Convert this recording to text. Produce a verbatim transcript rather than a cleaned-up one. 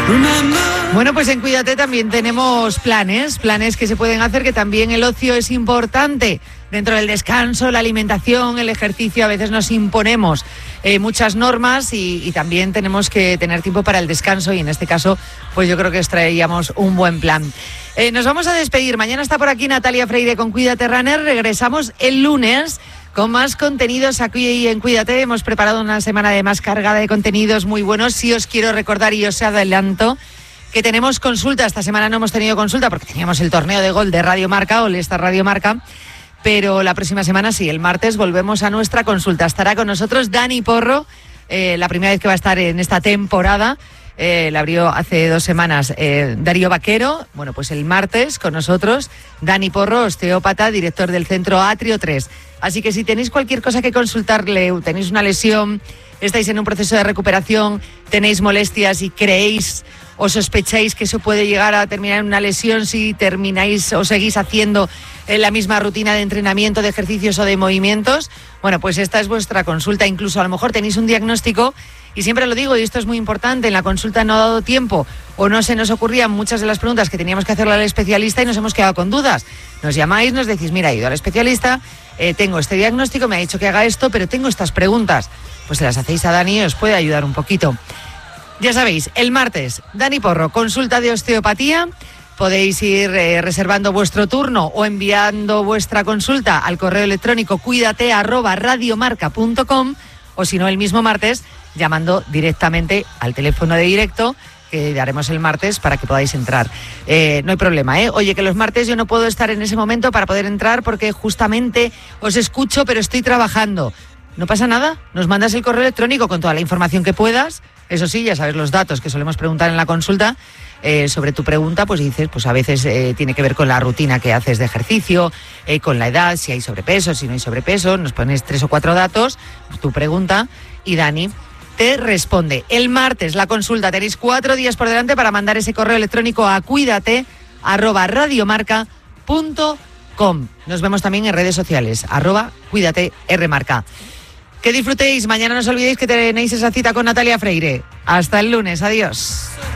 Bueno, pues en Cuídate también tenemos planes, planes que se pueden hacer, que también el ocio es importante. Dentro del descanso, la alimentación, el ejercicio, a veces nos imponemos eh, muchas normas y, y también tenemos que tener tiempo para el descanso y en este caso, pues yo creo que os traíamos un buen plan. Eh, nos vamos a despedir. Mañana está por aquí Natalia Freire con Cuídate Runner. Regresamos el lunes con más contenidos aquí en Cuídate. Hemos preparado una semana de más cargada de contenidos muy buenos. Sí os quiero recordar y os adelanto que tenemos consulta. Esta semana no hemos tenido consulta porque teníamos el torneo de gol de Radio Marca, o esta Radio Marca, pero la próxima semana sí, el martes volvemos a nuestra consulta. Estará con nosotros Dani Porro, eh, la primera vez que va a estar en esta temporada. Eh, la abrió hace dos semanas eh, Darío Vaquero. Bueno, pues el martes con nosotros Dani Porro, osteópata, director del centro Atrio tres. Así que si tenéis cualquier cosa que consultarle, tenéis una lesión, estáis en un proceso de recuperación, tenéis molestias y creéis o sospecháis que eso puede llegar a terminar en una lesión si termináis o seguís haciendo la misma rutina de entrenamiento, de ejercicios o de movimientos, bueno, pues esta es vuestra consulta. Incluso a lo mejor tenéis un diagnóstico y siempre lo digo, y esto es muy importante, en la consulta no ha dado tiempo o no se nos ocurrían muchas de las preguntas que teníamos que hacerle al especialista y nos hemos quedado con dudas. Nos llamáis, nos decís, mira, he ido al especialista, eh, tengo este diagnóstico, me ha dicho que haga esto, pero tengo estas preguntas. Pues se las hacéis a Dani y os puede ayudar un poquito. Ya sabéis, el martes, Dani Porro, consulta de osteopatía. Podéis ir eh, reservando vuestro turno o enviando vuestra consulta al correo electrónico cuídate arroba radiomarca punto com, o si no, el mismo martes, llamando directamente al teléfono de directo que daremos el martes para que podáis entrar. Eh, no hay problema, ¿eh? Oye, que los martes yo no puedo estar en ese momento para poder entrar porque justamente os escucho, pero estoy trabajando. No pasa nada, nos mandas el correo electrónico con toda la información que puedas. Eso sí, ya sabes los datos que solemos preguntar en la consulta. Eh, sobre tu pregunta, pues dices, pues a veces eh, tiene que ver con la rutina que haces de ejercicio, eh, con la edad, si hay sobrepeso, si no hay sobrepeso, nos pones tres o cuatro datos, pues, tu pregunta, y Dani te responde. El martes la consulta, tenéis cuatro días por delante para mandar ese correo electrónico a cuídate arroba radiomarca punto com. Nos vemos también en redes sociales, arroba cuídate rmarca. Que disfrutéis, mañana no os olvidéis que tenéis esa cita con Natalia Freire. Hasta el lunes, adiós.